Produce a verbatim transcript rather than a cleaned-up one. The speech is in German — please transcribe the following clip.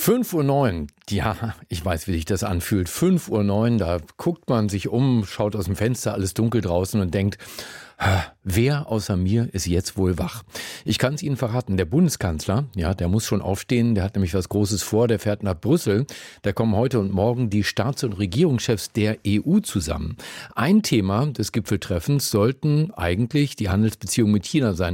fünf Uhr neun, ja, ich weiß, wie sich das anfühlt. fünf Uhr neun, da guckt man sich um, schaut aus dem Fenster, alles dunkel draußen und denkt, wer außer mir ist jetzt wohl wach? Ich kann es Ihnen verraten, der Bundeskanzler, ja, der muss schon aufstehen, der hat nämlich was Großes vor, der fährt nach Brüssel. Da kommen heute und morgen die Staats- und Regierungschefs der E U zusammen. Ein Thema des Gipfeltreffens sollten eigentlich die Handelsbeziehungen mit China sein.